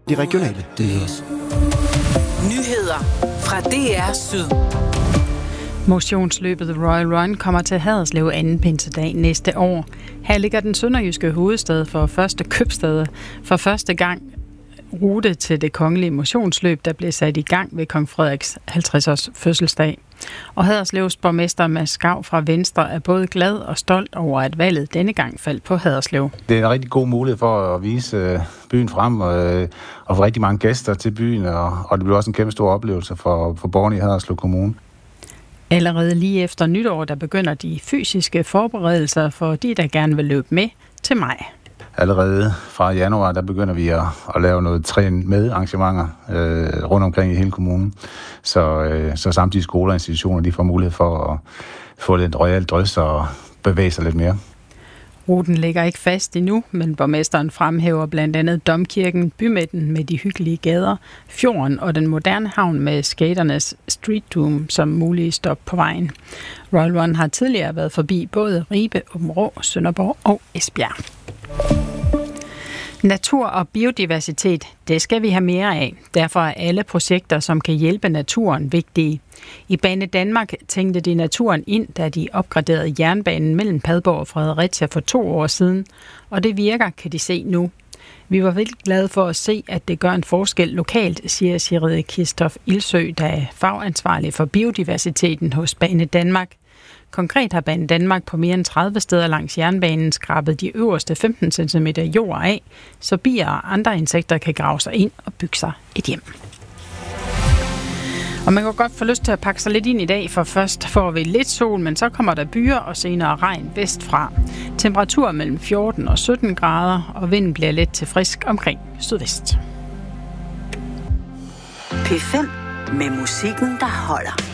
De regionale nyheder. Nyheder fra DR Syd. Motionsløbet Royal Run kommer til Haderslev anden pinsedag næste år. Her ligger den sønderjyske hovedstad for første købstad for første gang rute til det kongelige motionsløb, der blev sat i gang ved kong Frederiks 50-års fødselsdag. Og Haderslevs borgmester Mads Skau fra Venstre er både glad og stolt over, at valget denne gang faldt på Haderslev. Det er en rigtig god mulighed for at vise byen frem og få rigtig mange gæster til byen, og det bliver også en kæmpe stor oplevelse for borgerne i Haderslev Kommune. Allerede lige efter nytår, der begynder de fysiske forberedelser for de, der gerne vil løbe med til maj. Allerede fra januar, der begynder vi at lave noget træn med arrangementer rundt omkring i hele kommunen. Så samtidig skoler og institutioner, de får mulighed for at få lidt royal drøs og bevæge sig lidt mere. Ruten ligger ikke fast endnu, men borgmesteren fremhæver blandt andet Domkirken, bymidten med de hyggelige gader, fjorden og den moderne havn med skaternes Street Doom som mulige stop på vejen. Royal Run har tidligere været forbi både Ribe, Aabenraa, Sønderborg og Esbjerg. Natur og biodiversitet, det skal vi have mere af. Derfor er alle projekter, som kan hjælpe naturen, vigtige. I Banedanmark tænkte de naturen ind, da de opgraderede jernbanen mellem Padborg og Fredericia for 2 år siden. Og det virker, kan de se nu. Vi var vildt glade for at se, at det gør en forskel lokalt, siger Sigrid Kirstof Ilsø, der er fagansvarlig for biodiversiteten hos Banedanmark. Konkret har Banedanmark på mere end 30 steder langs jernbanen skrabet de øverste 15 cm jord af, så bier og andre insekter kan grave sig ind og bygge sig et hjem. Og man kan godt få lyst til at pakke sig lidt ind i dag, for først får vi lidt sol, men så kommer der byer og senere regn vestfra. Temperatur mellem 14 og 17 grader, og vinden bliver let til frisk omkring sydvest. P5 med musikken, der holder.